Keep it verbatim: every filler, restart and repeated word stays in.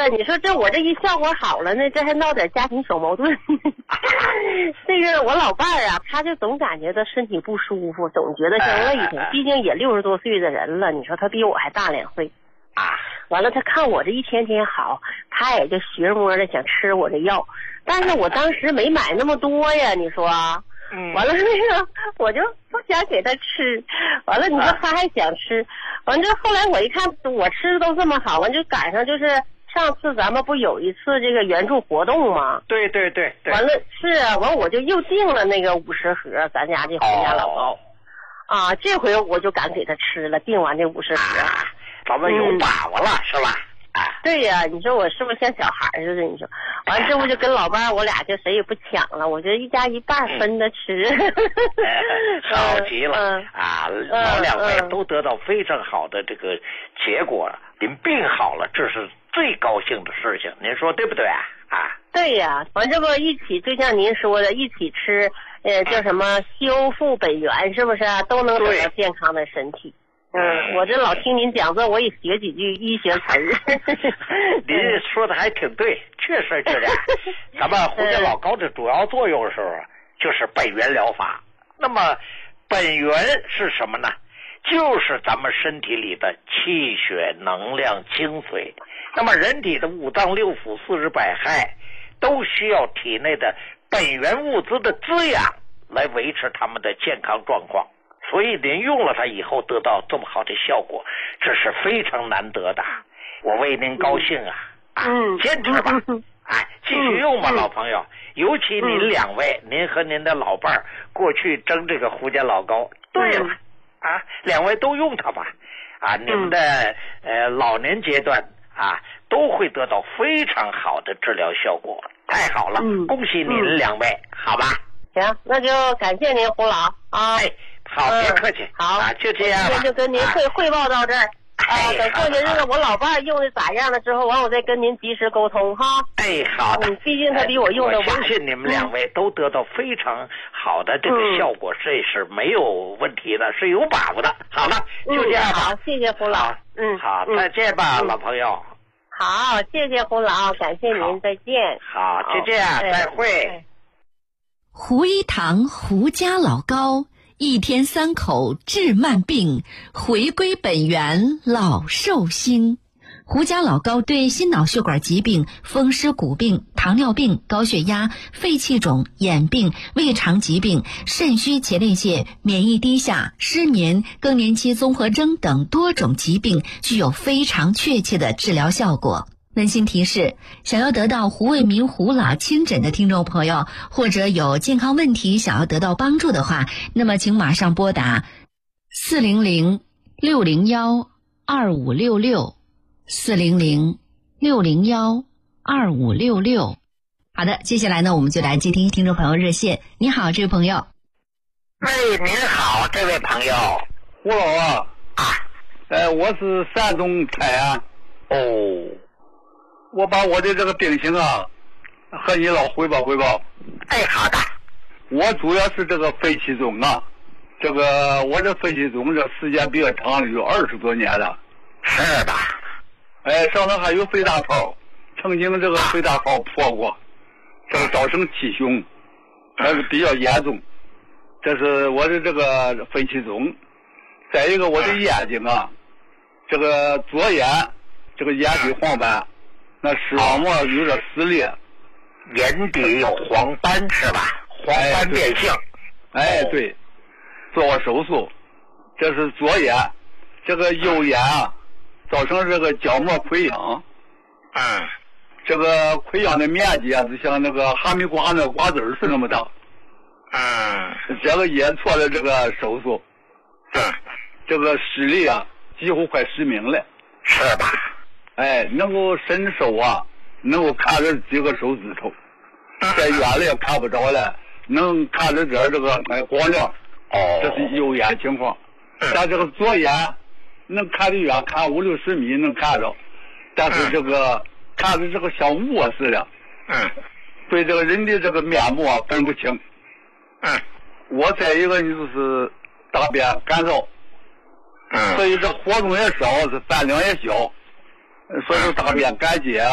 个，你说这我这一效果好了呢，这还闹点家庭小矛盾。这个我老伴儿啊，他就总感觉他身体不舒服，总觉得像累挺，毕竟也六十多岁的人了，你说他比我还大两岁。 啊， 完了他看我这一天天好，他也就学摸的想吃我这药，但是我当时没买那么多呀，你说。 嗯， 完了那个我就不想给他吃，完了你说他还想吃，完了后来我一看我吃的都这么好，完就赶上就是上次咱们不有一次这个援助活动吗？ 对对对对。 完了是啊，完我就又订了那个五十盒咱家这胡家老高。 哦、 啊，这回我就敢给他吃了，订完这五十盒。 啊，咱们有把握了、嗯、是吧？ 对呀、啊，你说我是不是像小孩似的？你说，完了这不就跟老伴儿我俩就谁也不抢了，我觉得一家一半分着吃。 嗯、好极了、 嗯、 啊！老两位都得到非常好的这个结果，您病好了，这是最高兴的事情，您说对不对啊？啊， 对呀、啊，完这不一起，就像您说的，一起吃，呃，叫什么修复本源，是不是啊？都能得到健康的身体。嗯，我这老听您讲座，我也学几句医学词儿。 您说的还挺对，确实是的。咱们胡家老高的主要作用是就是本源疗法。那么本源是什么呢？就是咱们身体里的气血、能量、精髓。那么人体的五脏六腑、四肢百骸都需要体内的本源物资的滋养来维持他们的健康状况。所以您用了它以后得到这么好的效果，这是非常难得的，我为您高兴啊！啊，坚持吧，哎，继续用吧，老朋友。尤其您两位，您和您的老伴儿过去争这个胡家老高，对了，啊，两位都用它吧，啊，你们的呃老年阶段啊都会得到非常好的治疗效果，太好了，恭喜您两位，好吧？ 行，那就感谢您胡老啊。 哎，好，别客气。 嗯、好、 啊，就这样吧。 今天就跟您汇、啊、汇报到这儿啊。等过些日子我老伴儿用的咋样了之后，完我再跟您及时沟通哈。 哎，好的。 嗯，毕竟他比我用的晚。 我相信你们两位都得到非常好的这个效果，嗯、这是没有问题的，是有把握的。好了，就这样吧。 嗯、好，谢谢胡老。嗯， 好，再见吧， 嗯、 老朋友。 好，谢谢胡老，感谢您，再见。 好，就这样，再会。 胡一堂胡家老高，一天三口治慢病，回归本源老寿星。胡家老高对心脑血管疾病、风湿骨病、糖尿病、高血压、肺气肿、眼病、胃肠疾病、肾虚前列腺、免疫低下、失眠、更年期综合征等多种疾病具有非常确切的治疗效果。温馨提示，想要得到胡卫民胡老亲诊的听众朋友，或者有健康问题想要得到帮助的话，那么请马上拨打四零零六零幺二五六六四零零六零幺二五六六。好的，接下来呢，我们就来接听听众朋友热线。你好，这位朋友。 哎，您好，这位朋友。 胡老啊啊， 呃，我是山东泰安。 哦。 我把我的这个病情啊和你老汇报汇报。 哎，好的。 我主要是这个肺气肿啊，这个我这肺气肿这时间比较长了，有二十多年了。 是的。 哎，上头还有肺大泡，曾经这个肺大泡破过，这个造成气胸，还是比较严重。这是我的这个肺气肿。再一个，我的眼睛啊，这个左眼这个眼底黄斑。那视网膜有点撕裂， 眼底有黄斑是吧？黄斑变性。 哎，对，做过手术，这是左眼，这个右眼啊，造成这个角膜溃疡。 嗯。 这个溃疡的面积啊，就像那个哈密瓜那瓜子儿是那么大。 嗯。 这个也做了这个手术。 嗯。 这个视力啊，几乎快失明了。 是吧？ 哎，能够伸手啊，能够看着几个手指头，在远了也看不着了，能看着点这个哎光亮。 哦， 这是右眼情况。但这个左眼能看得远，看五六十米能看着，但是这个看着这个像雾似的。 嗯。 对这个人的这个面目啊分不清。 嗯。 我再一个就是大便干燥。 嗯。 所以这活动也少，是饭量也小。所以说大便干结